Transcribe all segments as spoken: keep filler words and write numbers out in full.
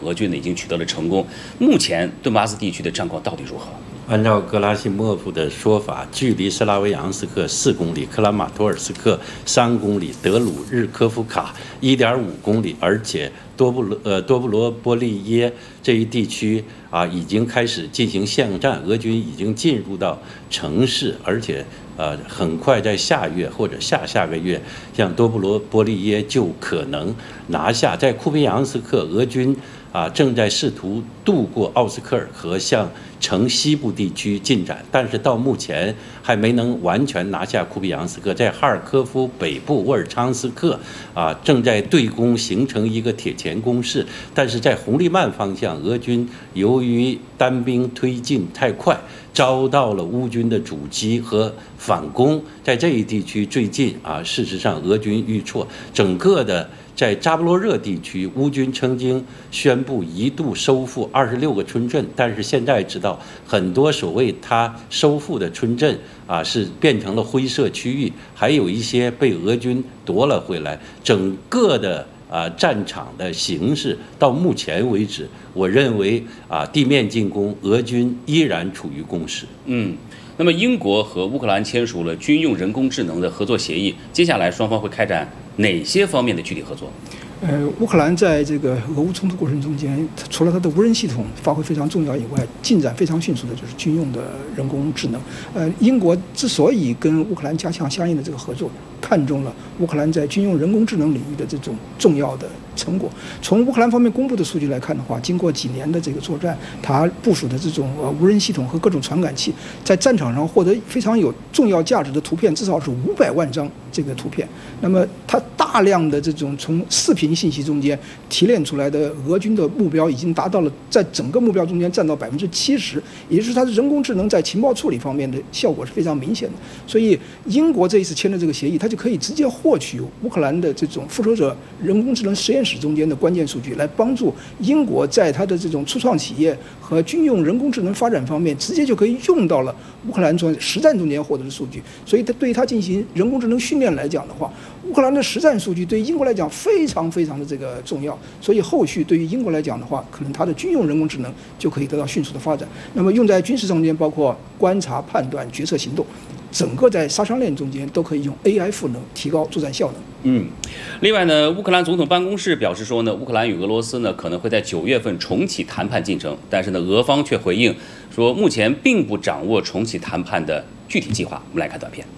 俄军呢已经取得了成功。目前顿巴斯地区的战况到底如何？ 按照格拉西莫夫的说法，距离斯拉维扬斯克四公里，克拉马托尔斯克三公里，德鲁日科夫卡一点五公里，而且多布罗呃多布罗波利耶这一地区啊已经开始进行巷战，俄军已经进入到城市，而且呃很快在下月或者下下个月，像多布罗波利耶就可能拿下。在库皮扬斯克，俄军啊正在试图渡过奥斯科尔河向城西部地区进展，但是到目前还没能完全拿下库皮扬斯克。在哈尔科夫北部沃尔昌斯克啊正在对攻，形成一个铁钳攻势。但是在红利曼方向，俄军由于单兵推进太快，遭到了乌军的阻击和反攻。在这一地区最近啊，事实上俄军遇挫，整个的在扎波罗热地区，乌军曾经宣布一度收复二十六个村镇，但是现在知道很多所谓他收复的村镇啊是变成了灰色区域，还有一些被俄军夺了回来。整个的啊战场的形势到目前为止，我认为啊地面进攻，俄军依然处于攻势。 嗯。那么，英国和乌克兰签署了军用人工智能的合作协议，接下来双方会开展哪些方面的具体合作？ 呃，乌克兰在这个俄乌冲突过程中间，除了它的无人系统发挥非常重要以外，进展非常迅速的就是军用的人工智能。呃，英国之所以跟乌克兰加强相应的这个合作，看中了乌克兰在军用人工智能领域的这种重要的成果。从乌克兰方面公布的数据来看的话，经过几年的这个作战，它部署的这种呃无人系统和各种传感器，在战场上获得非常有重要价值的图片，至少是五百万张这个图片。那么它大量的这种从视频信息中间提炼出来的俄军的目标，已经达到了在整个目标中间占到百分之七十，也就是它的人工智能在情报处理方面的效果是非常明显的。所以英国这一次签的这个协议，它就可以直接获取乌克兰的这种复仇者人工智能实验室中间的关键数据，来帮助英国在它的这种初创企业和军用人工智能发展方面，直接就可以用到了乌克兰从实战中间获得的数据。所以它对于它进行人工智能训练来讲的话，乌克兰的实战数据对于英国来讲非常非常的这个重要。所以后续对于英国来讲的话，可能它的军用人工智能就可以得到迅速的发展。那么用在军事中间，包括观察、判断、决策、行动，整个在杀伤链中间都可以用 A I 赋能提高作战效能。 嗯，另外呢，乌克兰总统办公室表示说呢，乌克兰与俄罗斯呢可能会在九月份重启谈判进程，但是呢，俄方却回应说，目前并不掌握重启谈判的具体计划。我们来看短片。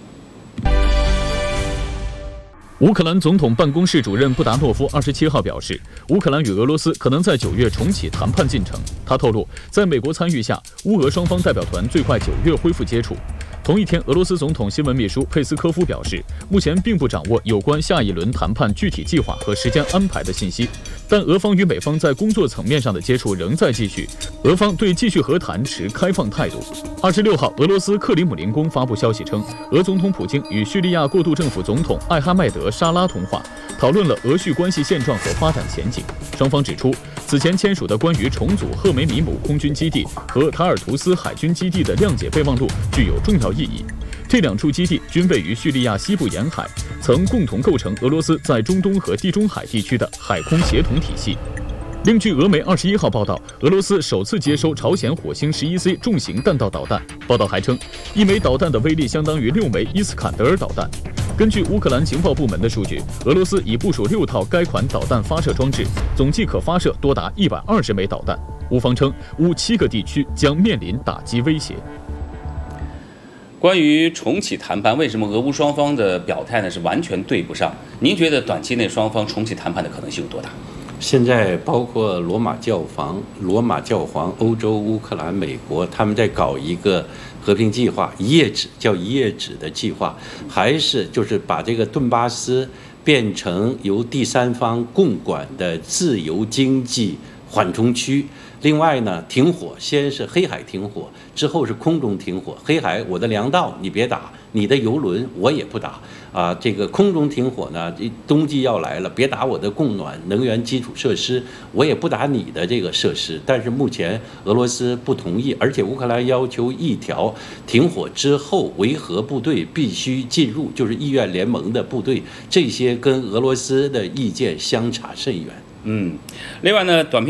乌克兰总统办公室主任布达诺夫二十七号表示，乌克兰与俄罗斯可能在九月重启谈判进程。他透露，在美国参与下，乌俄双方代表团最快九月恢复接触。同一天，俄罗斯总统新闻秘书佩斯科夫表示，目前并不掌握有关下一轮谈判具体计划和时间安排的信息，但俄方与美方在工作层面上的接触仍在继续，俄方对继续和谈持开放态度。二十六号，俄罗斯克里姆林宫发布消息称，俄总统普京与叙利亚过渡政府总统艾哈迈德·沙拉通话，讨论了俄叙关系现状和发展前景。双方指出，此前签署的关于重组赫梅米姆空军基地和塔尔图斯海军基地的谅解备忘录具有重要意义。这两处基地均位于叙利亚西部沿海，曾共同构成俄罗斯在中东和地中海地区的海空协同体系。另据俄媒二十一号报道，俄罗斯首次接收朝鲜火星十一 C 重型弹道导弹。报道还称，一枚导弹的威力相当于六枚伊斯坎德尔导弹。根据乌克兰情报部门的数据，俄罗斯已部署六套该款导弹发射装置，总计可发射多达一百二十枚导弹。乌方称，乌七个地区将面临打击威胁。 关于重启谈判，为什么俄乌双方的表态呢是完全对不上？您觉得短期内双方重启谈判的可能性有多大？ 现在包括罗马教皇、罗马教皇、欧洲、乌克兰、美国，他们在搞一个和平计划，一页纸叫一页纸的计划，还是就是把这个顿巴斯变成由第三方共管的自由经济缓冲区。另外呢，停火先是黑海停火，之后是空中停火。黑海我的粮道你别打，你的油轮我也不打啊。这个空中停火呢，冬季要来了，别打我的供暖能源基础设施，我也不打你的这个设施。但是目前俄罗斯不同意，而且乌克兰要求一条停火之后维和部队必须进入，就是意愿联盟的部队，这些跟俄罗斯的意见相差甚远。 嗯，另外呢，短片。